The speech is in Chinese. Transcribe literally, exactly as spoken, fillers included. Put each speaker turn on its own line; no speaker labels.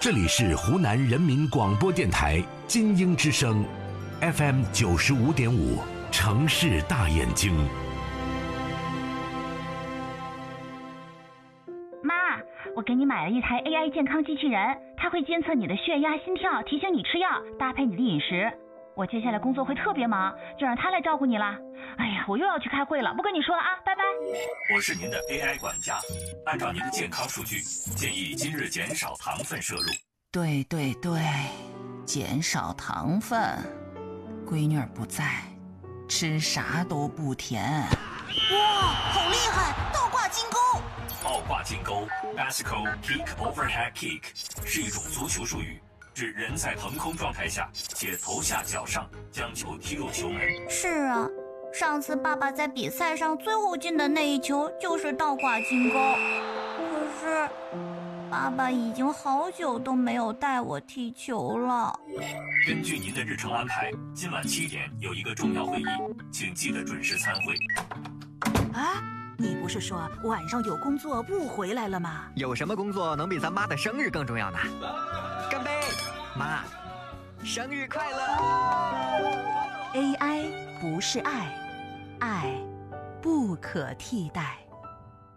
这里是湖南人民广播电台金鹰之声 F M 九十五点五，城市大眼睛。
妈，我给你买了一台 A I 健康机器人，它会监测你的血压、心跳，提醒你吃药，搭配你的饮食。我接下来工作会特别忙，就让它来照顾你啦。哎呀，我又要去开会了，不跟你说了啊，拜拜。
我是您的 A I 管家，按照您的健康数据，建议今日减少糖分摄入。
对对对，减少糖分。闺女儿不在，吃啥都不甜。
哇，好厉害！倒挂金钩。
倒挂金钩 （Bicycle Kick Overhead Kick） 是一种足球术语，指人在腾空状态下且头下脚上将球踢入球门。
是啊，上次爸爸在比赛上最后进的那一球就是倒挂金钩。可是爸爸已经好久都没有带我踢球了。
根据您的日程安排，今晚七点有一个重要会议，请记得准时参会。
啊，你不是说晚上有工作不回来了吗？
有什么工作能比咱妈的生日更重要呢？干杯，妈，生日快乐
！A I 不是爱，爱不可替代。